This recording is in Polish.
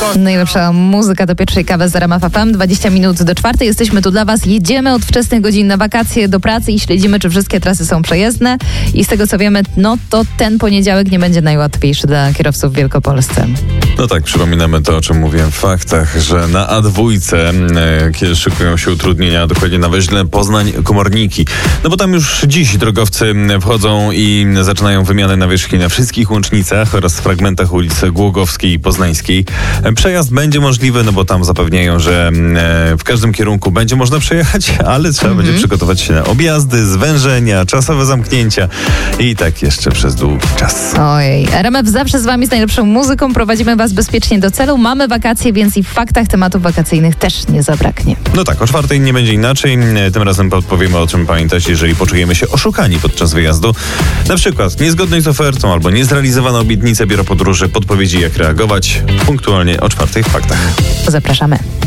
Najlepsza muzyka do pierwszej kawy z RMF FM. 20 minut do 4. Jesteśmy tu dla Was. Jedziemy od wczesnych godzin na wakacje do pracy i śledzimy, czy wszystkie trasy są przejezdne. I z tego, co wiemy, no to ten poniedziałek nie będzie najłatwiejszy dla kierowców w Wielkopolsce. No tak, przypominamy to, o czym mówiłem w faktach, że na A2 kiedy szykują się utrudnienia, dokładnie na Weźle Poznań-Komorniki. No bo tam już dziś drogowcy wchodzą i zaczynają wymianę nawierzchni na wszystkich łącznicach oraz fragmentach ulic Głogowskiej i Poznańskiej. Przejazd będzie możliwy, no bo tam zapewniają, że w każdym kierunku będzie można przejechać, ale trzeba będzie przygotować się na objazdy, zwężenia, czasowe zamknięcia i tak jeszcze przez długi czas. Ojej, RMF zawsze z Wami z najlepszą muzyką. Prowadzimy Was bezpiecznie do celu. Mamy wakacje, więc i w faktach tematów wakacyjnych też nie zabraknie. No tak, o 4 nie będzie inaczej. Tym razem podpowiemy, o czym pamiętać, jeżeli poczujemy się oszukani podczas wyjazdu. Na przykład niezgodność z ofertą albo niezrealizowana obietnica biura podróży, podpowiedzi jak reagować punktualnie o 4 w faktach. Zapraszamy.